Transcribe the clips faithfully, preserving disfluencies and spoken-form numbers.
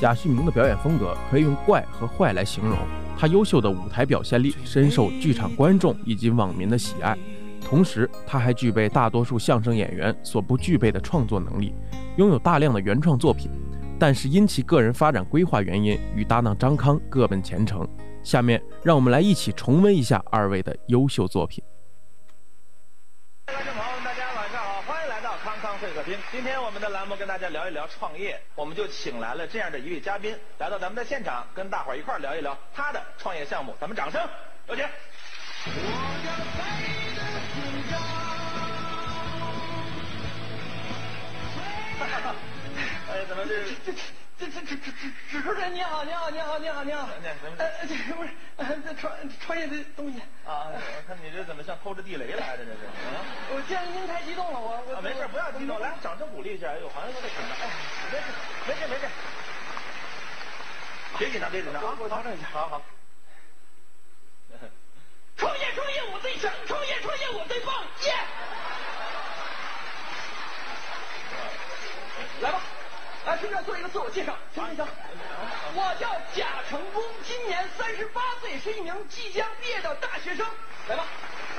贾旭明的表演风格可以用怪和坏来形容，他优秀的舞台表现力深受剧场观众以及网民的喜爱。同时，他还具备大多数相声演员所不具备的创作能力，拥有大量的原创作品。但是因其个人发展规划原因，与搭档张康各奔前程。下面让我们来一起重温一下二位的优秀作品。 观众朋友们，大家晚上好，欢迎来到康康会客厅。今天我们的栏目跟大家聊一聊创业，我们就请来了这样的一位嘉宾来到咱们的现场，跟大伙儿一块儿聊一聊他的创业项目。咱们掌声有请。哎，怎么这这这这这这主持人你好，你好，你好，你好，你好。呃，这不是呃这创创业的东西啊？我看你这怎么像抠着地雷来的这是？啊！ 我见您太激动了，我我没事，不要激动，来掌声鼓励一下。哎呦，好像有点紧张。哎，没事，没事，没事。别紧张，别紧张啊！ 我调整一下。 好好。 创业创业我最强，创业创业我最棒，耶！来吧，来顺便做一个自我介绍，行行行。我叫贾成功，今年三十八岁，是一名即将毕业的大学生。来吧。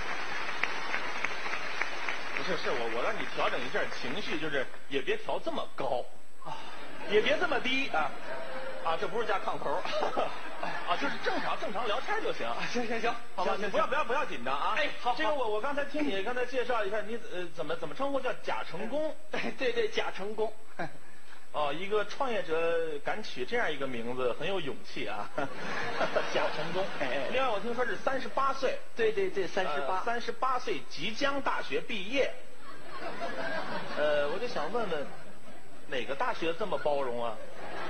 不是，是我我让你调整一下情绪，就是也别调这么高啊，也别这么低啊啊，这不是加炕头啊，就是正常正常聊天就行。 行行行， 好吧，你不要不要不要紧张啊。 哎，好， 这个我我刚才听你刚才介绍一下，你呃怎么怎么称呼叫贾成功？ 对对对，贾成功。 哦，一个创业者敢取这样一个名字，很有勇气啊！贾成功。 哎， 另外我听说是三十八岁。 对对对，三十八， 三十八岁即将大学毕业。呃，我就想问问，哪个大学这么包容啊？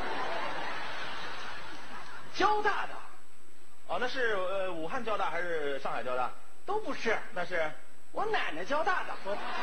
交大的。 哦，那是呃武汉交大还是上海交大？ 都不是， 那是我奶奶交大的。